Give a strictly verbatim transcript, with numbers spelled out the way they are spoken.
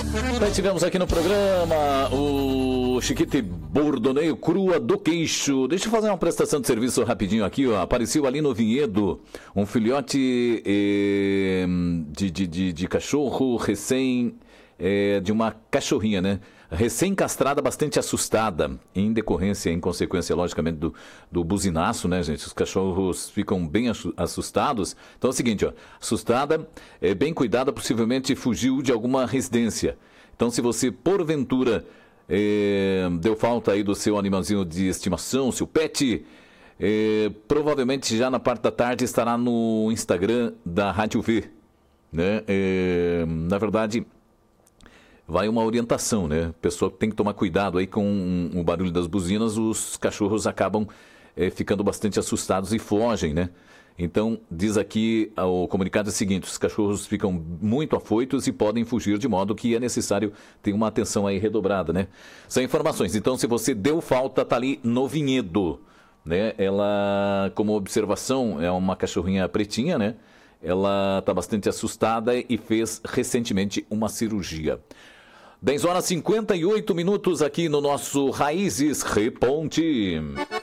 Nós tivemos aqui no programa o Chiquite Bordoneio Crua do Queixo. Deixa eu fazer uma prestação de serviço rapidinho aqui, ó. Apareceu ali no vinhedo um filhote eh, de, de, de, de cachorro recém... Eh, de uma cachorrinha, né? Recém-castrada, bastante assustada, em decorrência, em consequência, logicamente, do, do buzinaço, né, gente? Os cachorros ficam bem assustados. Então é o seguinte, ó, assustada, é, bem cuidada, possivelmente fugiu de alguma residência. Então, se você, porventura, é, deu falta aí do seu animalzinho de estimação, seu pet, é, provavelmente já na parte da tarde estará no Instagram da Rádio V, né? É, na verdade... vai uma orientação, né? A pessoa tem que tomar cuidado aí com o barulho das buzinas, os cachorros acabam é, ficando bastante assustados e fogem, né? Então, diz aqui, o comunicado é o seguinte, os cachorros ficam muito afoitos e podem fugir, de modo que é necessário ter uma atenção aí redobrada, né? São informações. Então, se você deu falta, tá ali no vinhedo, né? Ela, como observação, é uma cachorrinha pretinha, né? Ela está bastante assustada e fez recentemente uma cirurgia. dez horas e cinquenta e oito minutos aqui no nosso Raízes Reponte.